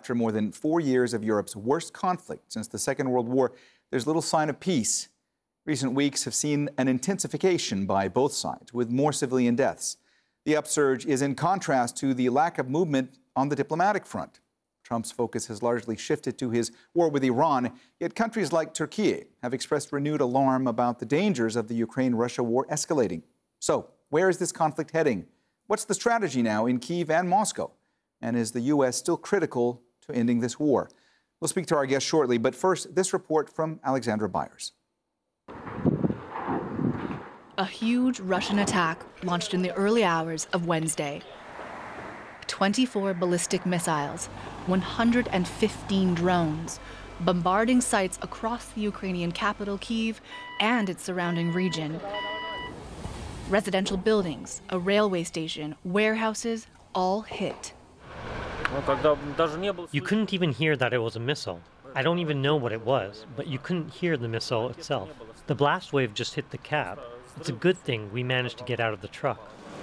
after more than 4 years of Europe's worst conflict since the Second World War, there's little sign of peace. Recent weeks have seen an intensification by both sides, with more civilian deaths. The upsurge is in contrast to the lack of movement on the diplomatic front. Trump's focus has largely shifted to his war with Iran, yet countries like Turkey have expressed renewed alarm about the dangers of the Ukraine-Russia war escalating. So, where is this conflict heading? What's the strategy now in Kyiv and Moscow? And is the U.S. still critical to ending this war? We'll speak to our guest shortly, but first, this report from Alexandra Byers. A huge Russian attack launched in the early hours of Wednesday. 24 ballistic missiles, 115 drones, bombarding sites across the Ukrainian capital, Kyiv, and its surrounding region. Residential buildings, a railway station, warehouses, all hit. You couldn't even hear that it was a missile. I don't even know what it was, but you couldn't hear the missile itself. The blast wave just hit the cab. It's a good thing we managed to get out of the truck.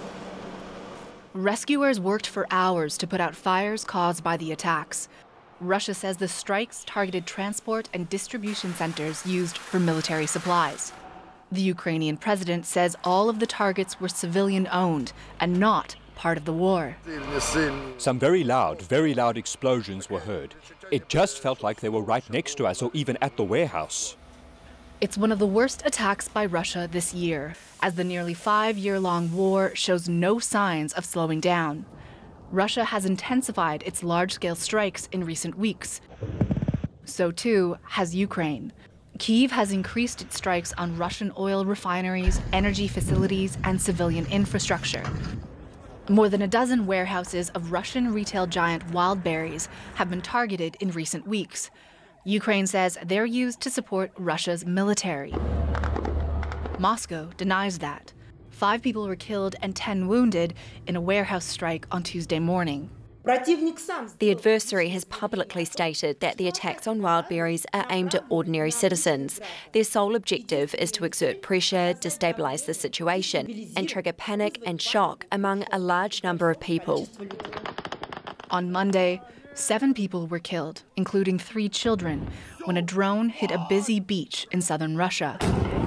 Rescuers worked for hours to put out fires caused by the attacks. Russia says the strikes targeted transport and distribution centers used for military supplies. The Ukrainian president says all of the targets were civilian-owned and not part of the war. Some very loud explosions were heard. It just felt like they were right next to us or even at the warehouse. It's one of the worst attacks by Russia this year, as the nearly 5-year-long war shows no signs of slowing down. Russia has intensified its large-scale strikes in recent weeks. So too has Ukraine. Kyiv has increased its strikes on Russian oil refineries, energy facilities, and civilian infrastructure. More than a dozen warehouses of Russian retail giant Wildberries have been targeted in recent weeks. Ukraine says they're used to support Russia's military. Moscow denies that. 5 people were killed and 10 wounded in a warehouse strike on Tuesday morning. The adversary has publicly stated that the attacks on Wildberries are aimed at ordinary citizens. Their sole objective is to exert pressure, destabilise the situation, and trigger panic and shock among a large number of people. On Monday, 7 people were killed, including 3 children, when a drone hit a busy beach in southern Russia.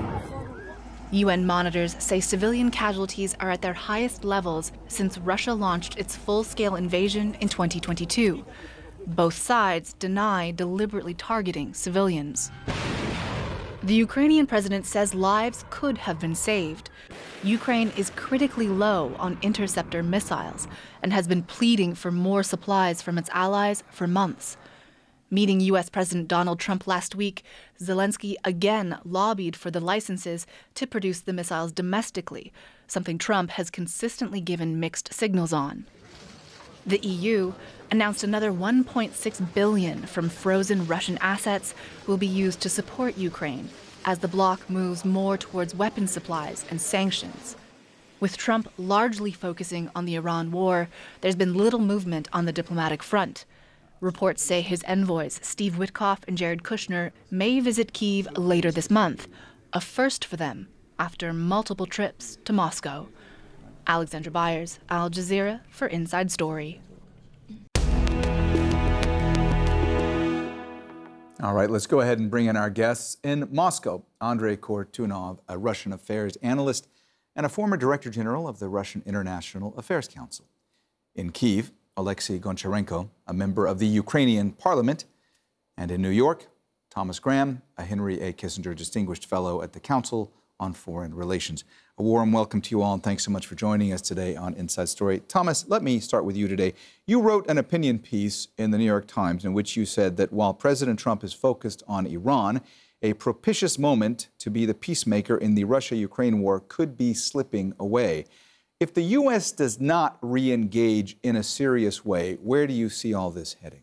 UN monitors say civilian casualties are at their highest levels since Russia launched its full-scale invasion in 2022. Both sides deny deliberately targeting civilians. The Ukrainian president says lives could have been saved. Ukraine is critically low on interceptor missiles and has been pleading for more supplies from its allies for months. Meeting U.S. President Donald Trump last week, Zelensky again lobbied for the licenses to produce the missiles domestically, something Trump has consistently given mixed signals on. The EU announced another $1.6 billion from frozen Russian assets will be used to support Ukraine as the bloc moves more towards weapons supplies and sanctions. With Trump largely focusing on the Iran war, there's been little movement on the diplomatic front. Reports say his envoys, Steve Witkoff and Jared Kushner, may visit Kyiv later this month, a first for them after multiple trips to Moscow. Alexandra Byers, Al Jazeera for Inside Story. All right, let's go ahead and bring in our guests. In Moscow, Andrei Kortunov, a Russian affairs analyst and a former director general of the Russian International Affairs Council. In Kyiv, Alexei Goncharenko, a member of the Ukrainian parliament. And in New York, Thomas Graham, a Henry A. Kissinger Distinguished Fellow at the Council on Foreign Relations. A warm welcome to you all, and thanks so much for joining us today on Inside Story. Thomas, let me start with you today. You wrote an opinion piece in the New York Times in which you said that while President Trump is focused on Iran, a propitious moment to be the peacemaker in the Russia-Ukraine war could be slipping away. If the U.S. does not re-engage in a serious way, where do you see all this heading?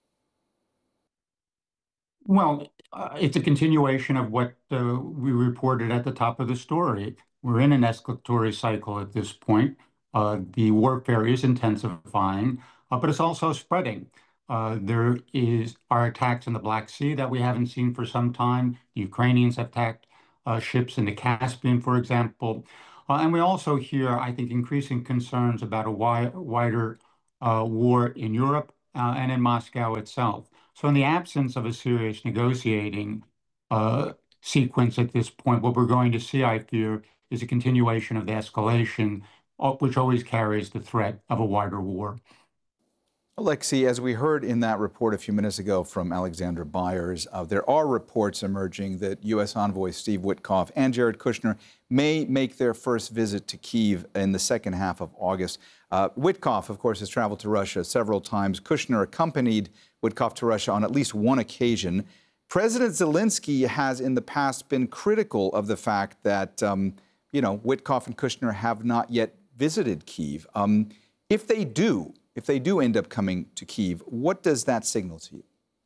Well, it's a continuation of what we reported at the top of the story. We're in an escalatory cycle at this point. The warfare is intensifying, but it's also spreading. There are attacks in the Black Sea that we haven't seen for some time. The Ukrainians have attacked ships in the Caspian, for example. And we also hear, I think, increasing concerns about a wider war in Europe and in Moscow itself. So in the absence of a serious negotiating sequence at this point, what we're going to see, I fear, is a continuation of the escalation, which always carries the threat of a wider war. Alexei, as we heard in that report a few minutes ago from Alexandra Byers, there are reports emerging that U.S. envoy Steve Witkoff and Jared Kushner may make their first visit to Kyiv in the second half of August. Witkoff, of course, has traveled to Russia several times. Kushner accompanied Witkoff to Russia on at least one occasion. President Zelensky has in the past been critical of the fact that, Witkoff and Kushner have not yet visited Kyiv. If they do end up coming to Kyiv, what does that signal to you?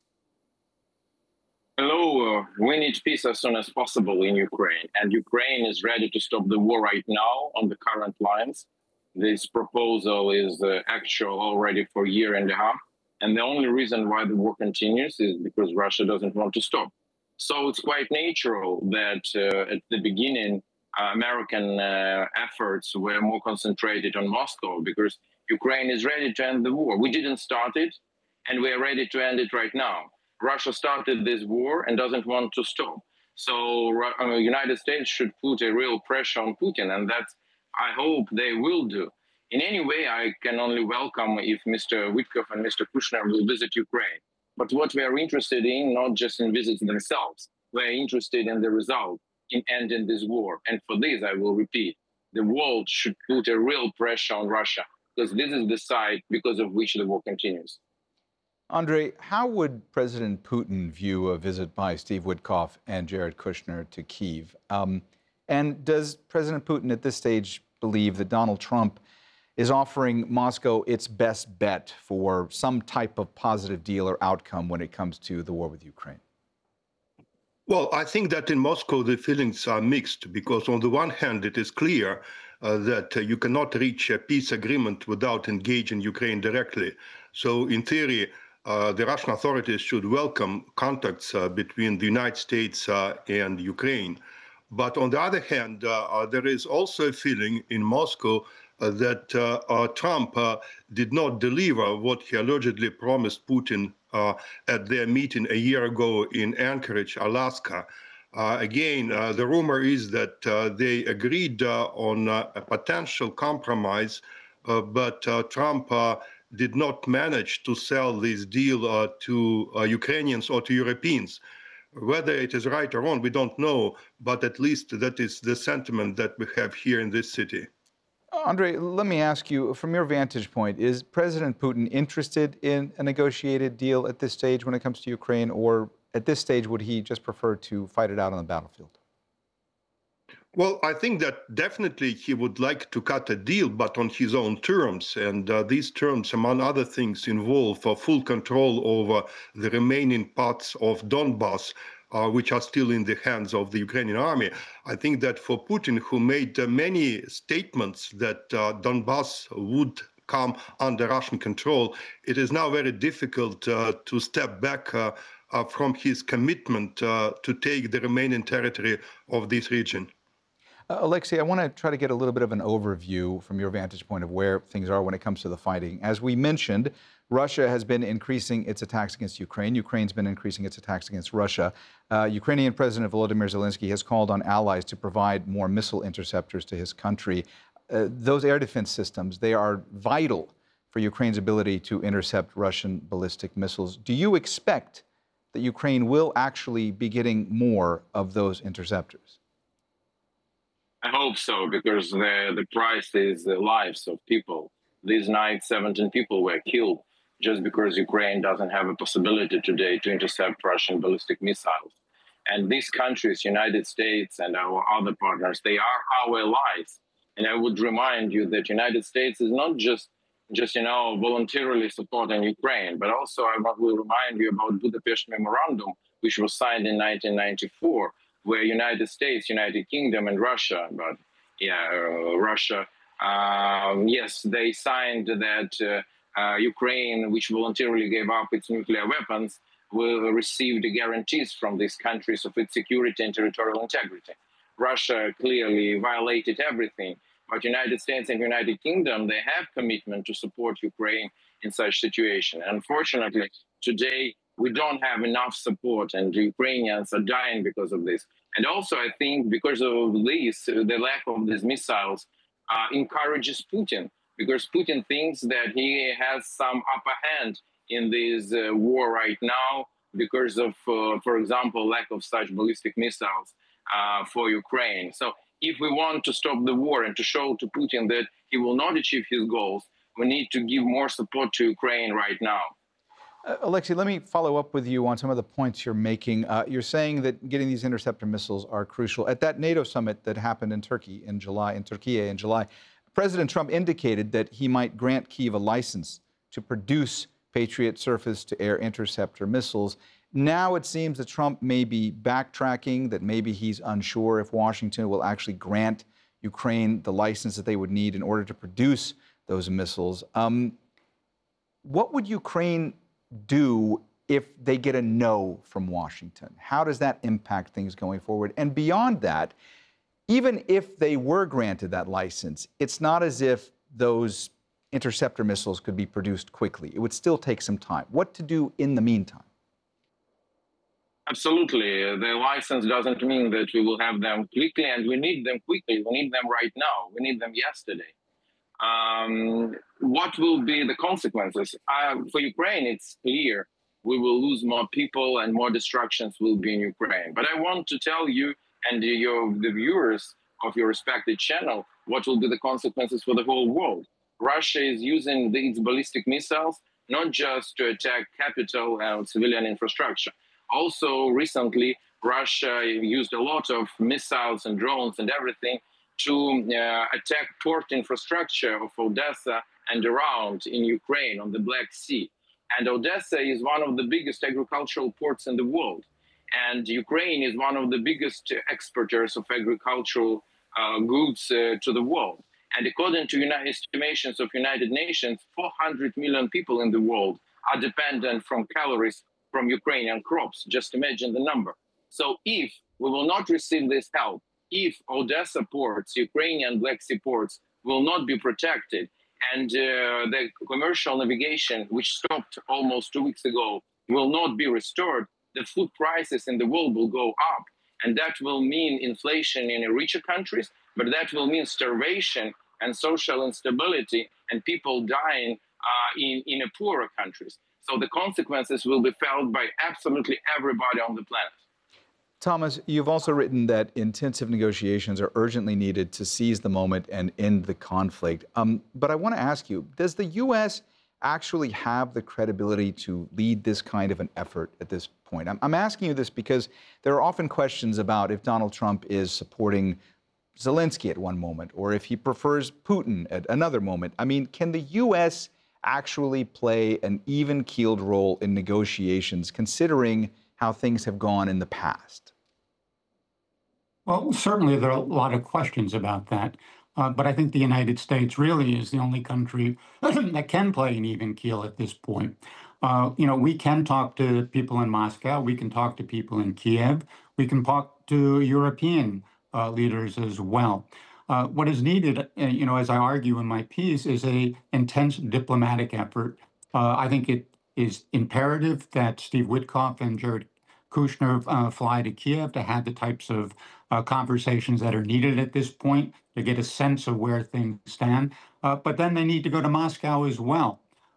Hello, we need peace as soon as possible in Ukraine, and Ukraine is ready to stop the war right now on the current lines. This proposal is actual already for a year and a half, and the only reason why the war continues is because Russia doesn't want to stop. So it's quite natural that at the beginning, American efforts were more concentrated on Moscow because Ukraine is ready to end the war. We didn't start it, and we are ready to end it right now. Russia started this war and doesn't want to stop. So United States should put a real pressure on Putin, and that I hope they will do. In any way, I can only welcome if Mr. Witkoff and Mr. Kushner will visit Ukraine. But what we are interested in, not just in visits themselves, we are interested in the result, in ending this war. And for this, I will repeat, the world should put a real pressure on Russia, because this is the side because of which the war continues. Andrei, how would President Putin view a visit by Steve Witkoff and Jared Kushner to Kyiv? And does President Putin at this stage believe that Donald Trump is offering Moscow its best bet for some type of positive deal or outcome when it comes to the war with Ukraine? Well, I think that in Moscow, the feelings are mixed, because on the one hand, it is clear that you cannot reach a peace agreement without engaging Ukraine directly. So in theory, the Russian authorities should welcome contacts between the United States and Ukraine. But on the other hand, there is also a feeling in Moscow that Trump did not deliver what he allegedly promised Putin at their meeting a year ago in Anchorage, Alaska. Again, the rumor is that they agreed on a potential compromise, but Trump did not manage to sell this deal to Ukrainians or to Europeans. Whether it is right or wrong, we don't know, but at least that is the sentiment that we have here in this city. Andrei, let me ask you, from your vantage point, is President Putin interested in a negotiated deal at this stage when it comes to Ukraine, or at this stage would he just prefer to fight it out on the battlefield? Well, I think that definitely he would like to cut a deal, but on his own terms. And these terms, among other things, involve full control over the remaining parts of Donbass, which are still in the hands of the Ukrainian army. I think that for Putin, who made many statements that Donbass would come under Russian control, it is now very difficult to step back from his commitment to take the remaining territory of this region. Alexei, I want to try to get a little bit of an overview from your vantage point of where things are when it comes to the fighting. As we mentioned, Russia has been increasing its attacks against Ukraine. Ukraine's been increasing its attacks against Russia. Ukrainian President Volodymyr Zelensky has called on allies to provide more missile interceptors to his country. Those air defense systems, they are vital for Ukraine's ability to intercept Russian ballistic missiles. Do you expect that Ukraine will actually be getting more of those interceptors? I hope so, because the price is the lives of people. This night, 17 people were killed just because Ukraine doesn't have a possibility today to intercept Russian ballistic missiles. And these countries, United States and our other partners, they are our allies. And I would remind you that United States is not just voluntarily supporting Ukraine, but also I will remind you about Budapest Memorandum, which was signed in 1994, where United States, United Kingdom, and Russia, Russia, yes, they signed that Ukraine, which voluntarily gave up its nuclear weapons, will receive the guarantees from these countries of its security and territorial integrity. Russia clearly violated everything, but United States and United Kingdom, they have commitment to support Ukraine in such situation. Unfortunately, today we don't have enough support, and the Ukrainians are dying because of this. And also, I think because of this, the lack of these missiles encourages Putin, because Putin thinks that he has some upper hand in this war right now because of, for example, lack of such ballistic missiles for Ukraine. So if we want to stop the war and to show to Putin that he will not achieve his goals, we need to give more support to Ukraine right now. Alexei, let me follow up with you on some of the points you're making. You're saying that getting these interceptor missiles are crucial. At that NATO summit that happened in Turkey in July, President Trump indicated that he might grant Kyiv a license to produce Patriot surface-to-air interceptor missiles. Now it seems that Trump may be backtracking, that maybe he's unsure if Washington will actually grant Ukraine the license that they would need in order to produce those missiles. What would Ukraine do if they get a no from Washington? How does that impact things going forward? And beyond that, even if they were granted that license, it's not as if those interceptor missiles could be produced quickly. It would still take some time. What to do in the meantime? Absolutely. The license doesn't mean that we will have them quickly, and we need them quickly. We need them right now. We need them yesterday. What will be the consequences? For Ukraine, it's clear we will lose more people and more destructions will be in Ukraine. But I want to tell you and the viewers of your respected channel what will be the consequences for the whole world. Russia is using its ballistic missiles not just to attack capital and civilian infrastructure. Also, recently, Russia used a lot of missiles and drones and everything to attack port infrastructure of Odessa and around in Ukraine on the Black Sea. And Odessa is one of the biggest agricultural ports in the world. And Ukraine is one of the biggest exporters of agricultural goods to the world. And according to estimations of United Nations, 400 million people in the world are dependent from calories from Ukrainian crops. Just imagine the number. So if we will not receive this help, if Odessa ports, Ukrainian Black Sea ports will not be protected, and the commercial navigation, which stopped almost 2 weeks ago, will not be restored, the food prices in the world will go up. And that will mean inflation in richer countries, but that will mean starvation and social instability and people dying in poorer countries. So the consequences will be felt by absolutely everybody on the planet. Thomas, you've also written that intensive negotiations are urgently needed to seize the moment and end the conflict. But I want to ask you, does the U.S. actually have the credibility to lead this kind of an effort at this point? I'm asking you this because there are often questions about if Donald Trump is supporting Zelensky at one moment or if he prefers Putin at another moment. I mean, can the U.S. actually play an even-keeled role in negotiations, considering how things have gone in the past? Well, certainly there are a lot of questions about that. But I think the United States really is the only country that can play an even keel at this point. We can talk to people in Moscow. We can talk to people in Kiev. We can talk to European leaders as well. What is needed, as I argue in my piece, is an intense diplomatic effort. I think it is imperative that Steve Witkoff and Jared Kushner fly to Kiev to have the types of conversations that are needed at this point to get a sense of where things stand. But then they need to go to Moscow as well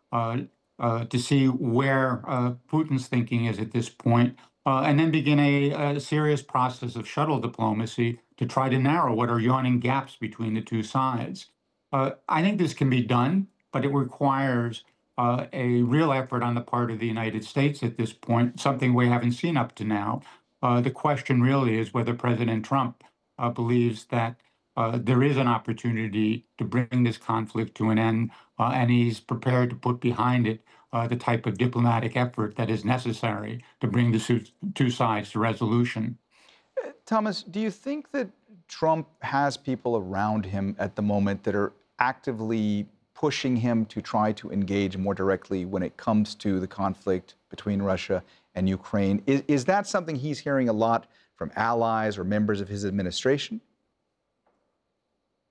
to see where Putin's thinking is at this point, and then begin a serious process of shuttle diplomacy to try to narrow what are yawning gaps between the two sides. I think this can be done, but it requires a real effort on the part of the United States at this point, something we haven't seen up to now. The question really is whether President Trump believes that there is an opportunity to bring this conflict to an end, and he's prepared to put behind it the type of diplomatic effort that is necessary to bring the two sides to resolution. Thomas, do you think that Trump has people around him at the moment that are actively pushing him to try to engage more directly when it comes to the conflict between Russia and Ukraine? Is that something he's hearing a lot from allies or members of his administration?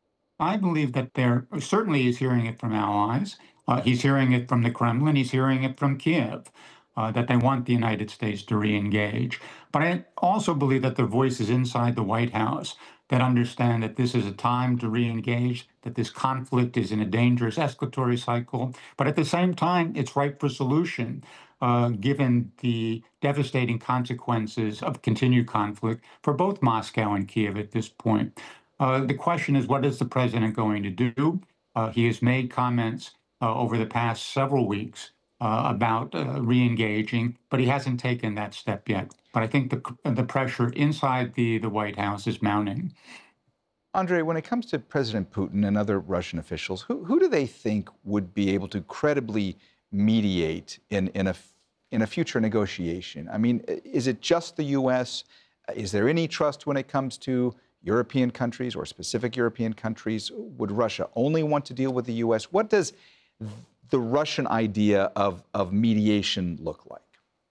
I believe that certainly he's hearing it from allies. He's hearing it from the Kremlin. He's hearing it from Kiev, that they want the United States to re-engage. But I also believe that there are voices inside the White House that understand that this is a time to re-engage, that this conflict is in a dangerous escalatory cycle. But at the same time, it's ripe for solution, given the devastating consequences of continued conflict for both Moscow and Kiev at this point. The question is, what is the president going to do? He has made comments over the past several weeks about re-engaging, but he hasn't taken that step yet. But I think the pressure inside the White House is mounting. Andrei, when it comes to President Putin and other Russian officials, who do they think would be able to credibly mediate in a future negotiation? I mean, is it just the U.S.? Is there any trust when it comes to European countries or specific European countries? Would Russia only want to deal with the U.S.? What does the Russian idea of mediation look like?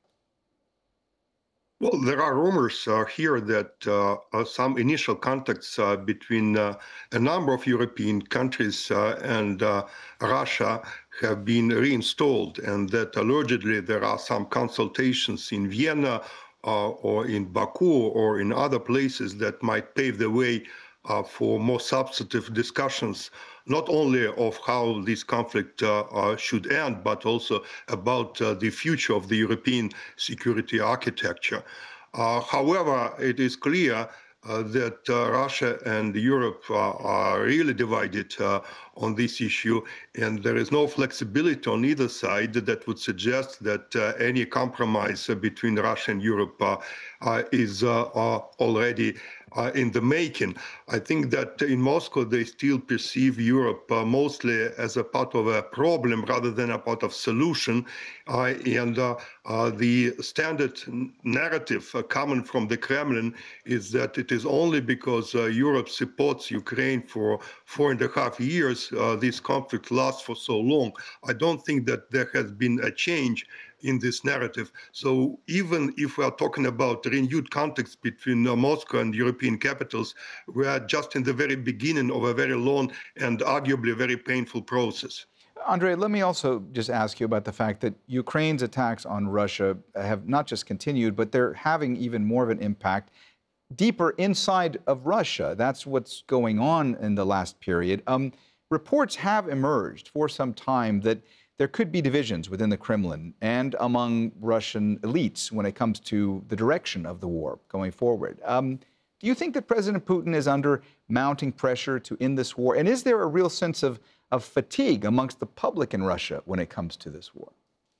Well, there are rumors here that some initial contacts between a number of European countries and Russia have been reinstalled, and that allegedly there are some consultations in Vienna or in Baku or in other places that might pave the way for more substantive discussions, not only of how this conflict should end, but also about the future of the European security architecture. However, it is clear that Russia and Europe are really divided on this issue, and there is no flexibility on either side that would suggest that any compromise between Russia and Europe is already in the making. I think that in Moscow they still perceive Europe mostly as a part of a problem rather than a part of solution. And the standard narrative coming from the Kremlin is that it is only because Europe supports Ukraine for 4.5 years this conflict lasts for so long. I don't think that there has been a change in this narrative. So even if we are talking about renewed contacts between Moscow and European capitals, we are just in the very beginning of a very long and arguably very painful process. Andrei, let me also just ask you about the fact that Ukraine's attacks on Russia have not just continued, but they're having even more of an impact deeper inside of Russia. That's what's going on in the last period. Reports have emerged for some time that there could be divisions within the Kremlin and among Russian elites when it comes to the direction of the war going forward. Do you think that President Putin is under mounting pressure to end this war? And is there a real sense of fatigue amongst the public in Russia when it comes to this war?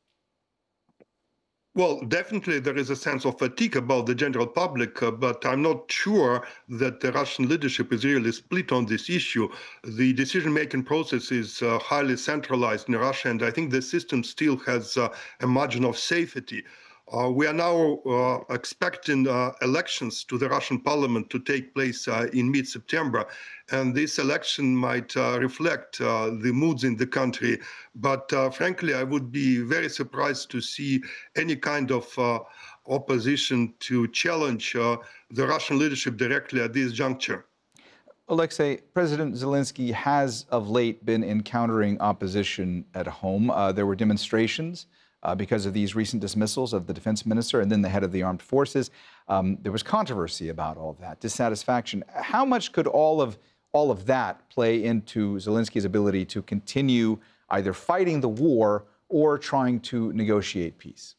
Well, definitely there is a sense of fatigue about the general public, but I'm not sure that the Russian leadership is really split on this issue. The decision-making process is highly centralized in Russia, and I think the system still has a margin of safety. We are now expecting elections to the Russian parliament to take place in mid-September, and this election might reflect the moods in the country. But frankly, I would be very surprised to see any kind of opposition to challenge the Russian leadership directly at this juncture. Alexei, President Zelensky has of late been encountering opposition at home. There were demonstrations because of these recent dismissals of the defense minister and then the head of the armed forces. There was controversy about all of that, dissatisfaction. How much could all of that play into Zelensky's ability to continue either fighting the war or trying to negotiate peace?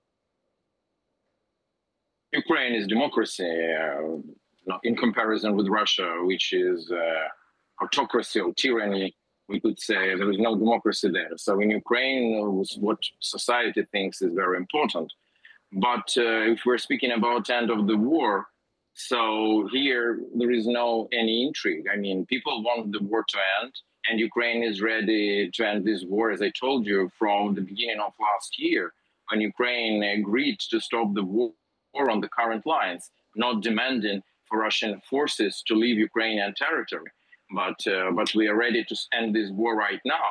Ukraine is democracy in comparison with Russia, which is autocracy or tyranny. We could say there is no democracy there. So in Ukraine, what society thinks is very important. But if we're speaking about end of the war, so here there is no any intrigue. I mean, people want the war to end, and Ukraine is ready to end this war, as I told you, from the beginning of last year, when Ukraine agreed to stop the war on the current lines, not demanding for Russian forces to leave Ukrainian territory. But we are ready to end this war right now.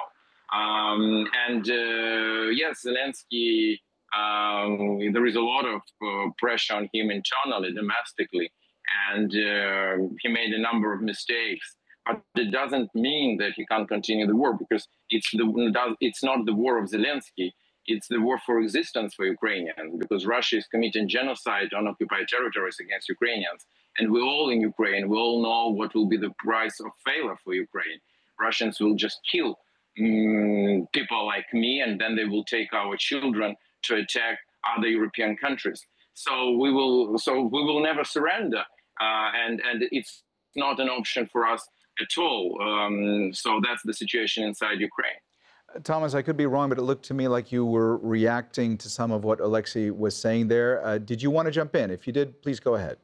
Yes, Zelensky, there is a lot of pressure on him internally, domestically, and he made a number of mistakes But it doesn't mean that he can't continue the war, because it's not the war of Zelensky. It's the war for existence for Ukrainians, because Russia is committing genocide on occupied territories against Ukrainians. And we all in Ukraine, we all know what will be the price of failure for Ukraine. Russians will just kill people like me, and then they will take our children to attack other European countries. So we will never surrender, and it's not an option for us at all. So that's the situation inside Ukraine. Thomas, I could be wrong, but it looked to me like you were reacting to some of what Alexei was saying there. Did you want to jump in? If you did, please go ahead.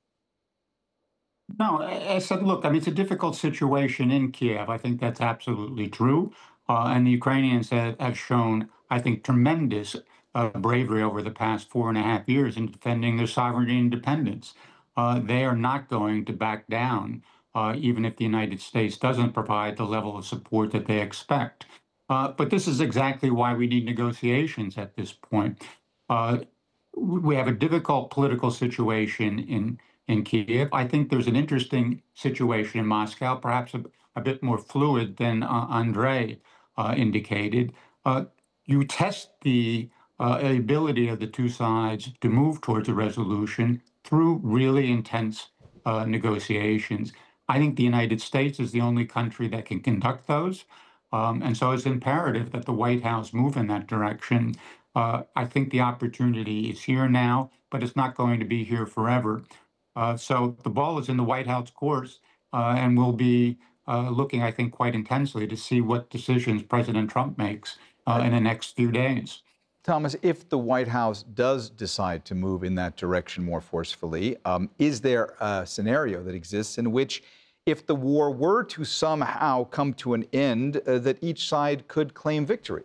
No, I said, look, I mean, it's a difficult situation in Kiev. I think that's absolutely true. And the Ukrainians have shown, I think, tremendous bravery over the past 4.5 years in defending their sovereignty and independence. They are not going to back down, even if the United States doesn't provide the level of support that they expect. But this is exactly why we need negotiations at this point. We have a difficult political situation in Kiev. I think there's an interesting situation in Moscow, perhaps a bit more fluid than Andrei indicated. You test the ability of the two sides to move towards a resolution through really intense negotiations. I think the United States is the only country that can conduct those. And so it's imperative that the White House move in that direction. I think the opportunity is here now, but it's not going to be here forever. So the ball is in the White House course, and we'll be looking, I think, quite intensely to see what decisions President Trump makes in the next few days. Thomas, if the White House does decide to move in that direction more forcefully, is there a scenario that exists in which, if the war were to somehow come to an end, that each side could claim victory?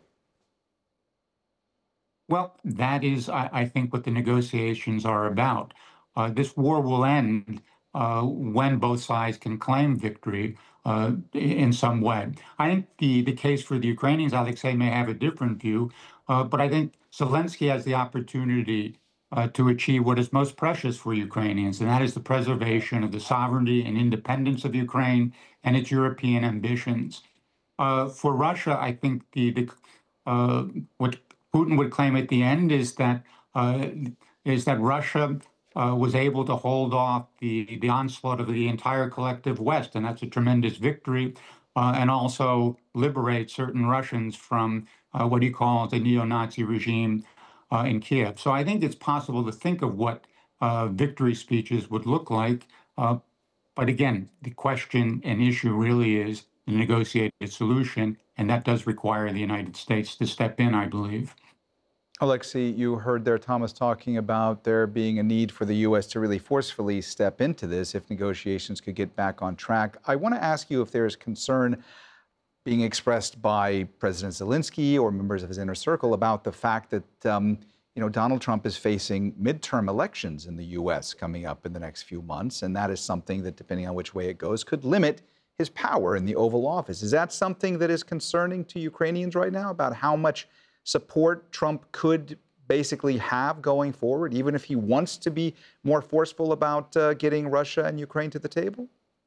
Well, that is, I think, what the negotiations are about. This war will end when both sides can claim victory in some way. I think the case for the Ukrainians, Alexei may have a different view, but I think Zelensky has the opportunity to achieve what is most precious for Ukrainians, and that is the preservation of the sovereignty and independence of Ukraine and its European ambitions. For Russia, I think what Putin would claim at the end is that Russia was able to hold off the onslaught of the entire collective West, and that's a tremendous victory, and also liberate certain Russians from what he calls the neo-Nazi regime in Kiev. So I think it's possible to think of what victory speeches would look like. But again, the question and issue really is the negotiated solution, and that does require the United States to step in, I believe. Alexei, you heard there Thomas talking about there being a need for the U.S. to really forcefully step into this if negotiations could get back on track. I want to ask you if there is concern being expressed by President Zelensky or members of his inner circle about the fact that Donald Trump is facing midterm elections in the U.S. coming up in the next few months, and that is something that, depending on which way it goes, could limit his power in the Oval Office. Is that something that is concerning to Ukrainians right now, about how much support Trump could basically have going forward, even if he wants to be more forceful about getting Russia and Ukraine to the table?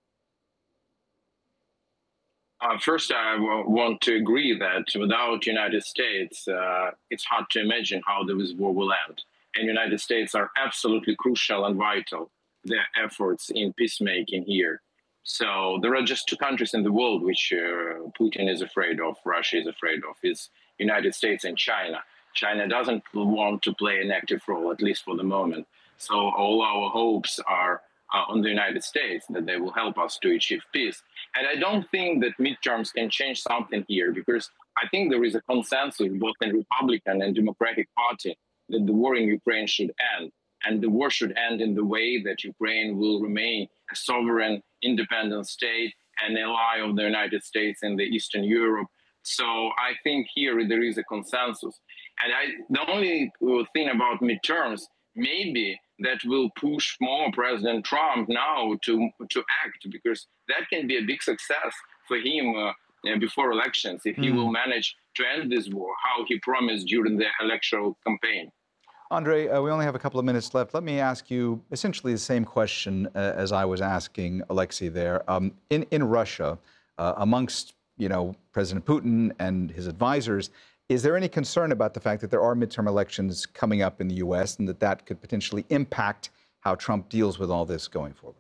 First, I want to agree that without the United States, it's hard to imagine how this war will end. And the United States are absolutely crucial and vital, their efforts in peacemaking here. So there are just two countries in the world which Putin is afraid of, Russia is afraid of, is United States and China. China doesn't want to play an active role, at least for the moment. So all our hopes are on the United States, that they will help us to achieve peace. And I don't think that midterms can change something here, because I think there is a consensus both in Republican and Democratic Party that the war in Ukraine should end. And the war should end in the way that Ukraine will remain a sovereign, independent state, an ally of the United States and the Eastern Europe. So I think here there is a consensus. And the only thing about midterms, maybe that will push more President Trump now to act, because that can be a big success for him before elections, if he will manage to end this war, how he promised during the electoral campaign. Andre, we only have a couple of minutes left. Let me ask you essentially the same question as I was asking Alexei there. In Russia, amongst President Putin and his advisors, is there any concern about the fact that there are midterm elections coming up in the U.S. and that could potentially impact how Trump deals with all this going forward?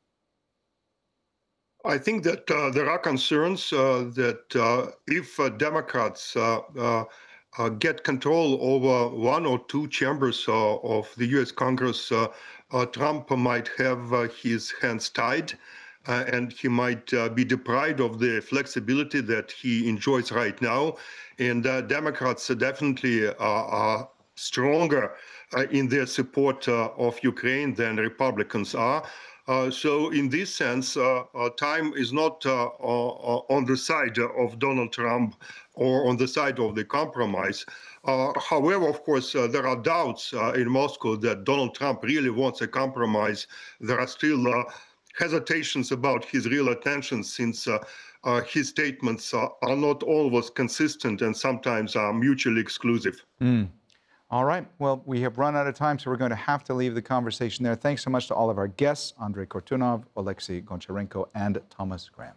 I think that there are concerns that if Democrats get control over one or two chambers of the U.S. Congress, Trump might have his hands tied, and he might be deprived of the flexibility that he enjoys right now. And Democrats definitely are stronger in their support of Ukraine than Republicans are. So in this sense, time is not on the side of Donald Trump or on the side of the compromise. However, of course, there are doubts in Moscow that Donald Trump really wants a compromise. There are still hesitations about his real intentions, since his statements are not always consistent and sometimes are mutually exclusive. All right. Well, we have run out of time, so we're going to have to leave the conversation there. Thanks so much to all of our guests, Andrei Kortunov, Alexei Goncharenko, and Thomas Graham.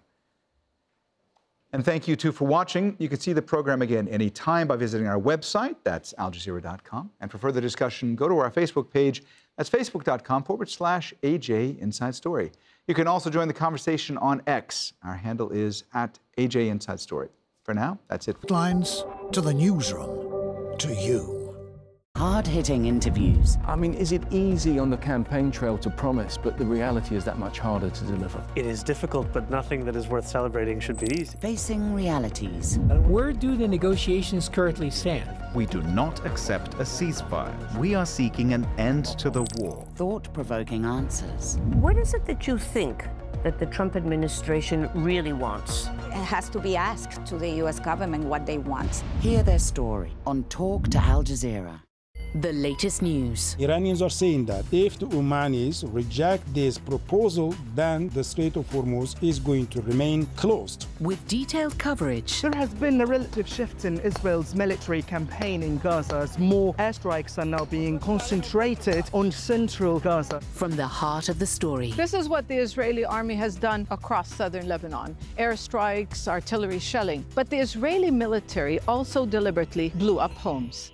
And thank you, too, for watching. You can see the program again anytime by visiting our website. That's aljazeera.com. And for further discussion, go to our Facebook page. That's facebook.com/AJ Inside Story. You can also join the conversation on X. Our handle is @AJ Inside Story. For now, that's it. Lines to the newsroom, to you. Hard-hitting interviews. I mean, is it easy on the campaign trail to promise, but the reality is that much harder to deliver? It is difficult, but nothing that is worth celebrating should be easy. Facing realities. Where do the negotiations currently stand? We do not accept a ceasefire. We are seeking an end to the war. Thought-provoking answers. What is it that you think that the Trump administration really wants? It has to be asked to the U.S. government what they want. Hear their story on Talk to Al Jazeera. The latest news. Iranians are saying that if the Omanis reject this proposal, then the Strait of Hormuz is going to remain closed. With detailed coverage. There has been a relative shift in Israel's military campaign in Gaza as more airstrikes are now being concentrated on central Gaza. From the heart of the story. This is what the Israeli army has done across southern Lebanon. Airstrikes, artillery shelling. But the Israeli military also deliberately blew up homes.